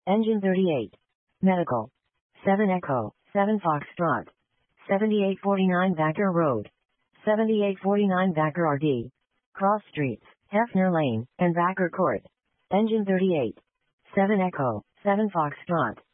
Engine 38. Medical. 7 Echo, 7 Foxtrot. 7849 Vacker Road. 7849 Vacker RD. Cross Streets, Hefner Lane, and Vacker Court. Engine 38. 7 Echo, 7 Foxtrot.